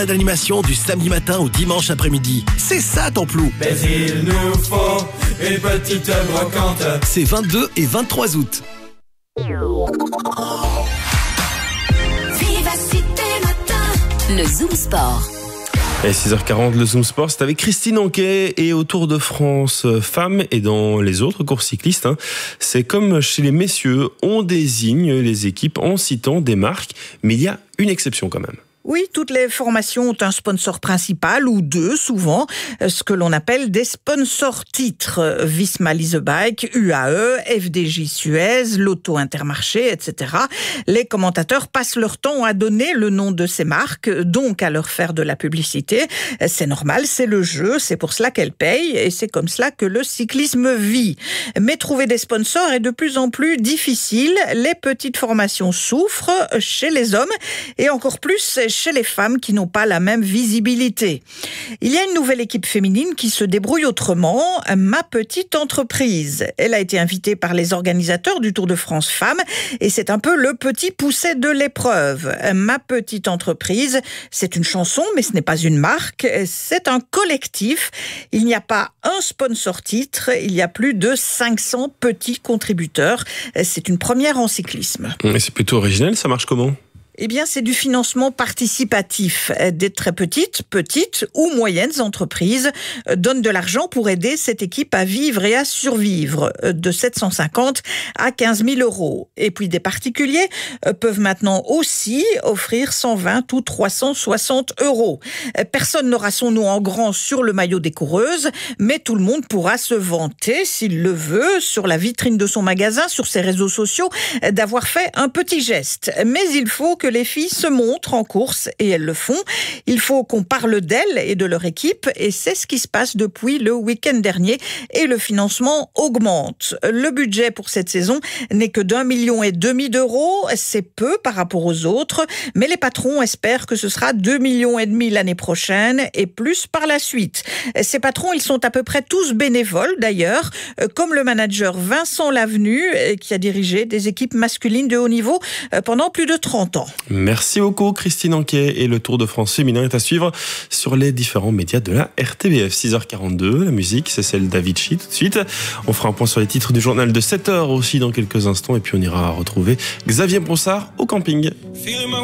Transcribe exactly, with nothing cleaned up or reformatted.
D'animation du samedi matin au dimanche après-midi. C'est ça Templou. Mais il nous faut une petite brocante. C'est vingt-deux et vingt-trois août. Vivacité Matin, le Zoom Sport. Et six heures quarante, le Zoom Sport, c'est avec Christine Anquet et au Tour de France femmes et dans les autres courses cyclistes. Hein, c'est comme chez les messieurs, on désigne les équipes en citant des marques, mais il y a une exception quand même. Oui, toutes les formations ont un sponsor principal ou deux, souvent, ce que l'on appelle des sponsors titres. Visma Leasebike, U A E, F D J Suez, Lotto Intermarché, et cetera. Les commentateurs passent leur temps à donner le nom de ces marques, donc à leur faire de la publicité. C'est normal, c'est le jeu, c'est pour cela qu'elles payent et c'est comme cela que le cyclisme vit. Mais trouver des sponsors est de plus en plus difficile. Les petites formations souffrent chez les hommes et encore plus chez les femmes qui n'ont pas la même visibilité. Il y a une nouvelle équipe féminine qui se débrouille autrement, Ma Petite Entreprise. Elle a été invitée par les organisateurs du Tour de France Femmes et c'est un peu le petit pousset de l'épreuve. Ma Petite Entreprise, c'est une chanson, mais ce n'est pas une marque, c'est un collectif. Il n'y a pas un sponsor titre, il y a plus de cinq cents petits contributeurs. C'est une première en cyclisme. C'est plutôt original, ça marche comment ? Eh bien, c'est du financement participatif. Des très petites, petites ou moyennes entreprises donnent de l'argent pour aider cette équipe à vivre et à survivre, de sept cent cinquante à quinze mille euros. Et puis, des particuliers peuvent maintenant aussi offrir cent vingt ou trois cent soixante euros. Personne n'aura son nom en grand sur le maillot des coureuses, mais tout le monde pourra se vanter, s'il le veut, sur la vitrine de son magasin, sur ses réseaux sociaux, d'avoir fait un petit geste. Mais il faut que les filles se montrent en course et elles le font. Il faut qu'on parle d'elles et de leur équipe et c'est ce qui se passe depuis le week-end dernier et le financement augmente. Le budget pour cette saison n'est que d'un million et demi d'euros. C'est peu par rapport aux autres, mais les patrons espèrent que ce sera deux millions et demi l'année prochaine et plus par la suite. Ces patrons, ils sont à peu près tous bénévoles d'ailleurs, comme le manager Vincent Lavenu qui a dirigé des équipes masculines de haut niveau pendant plus de trente ans. Merci beaucoup Christine Anquet et le Tour de France féminin est à suivre sur les différents médias de la R T B F. six heures quarante-deux, la musique c'est celle d'Avicii tout de suite. On fera un point sur les titres du journal de sept heures aussi dans quelques instants et puis on ira retrouver Xavier Broussard au camping.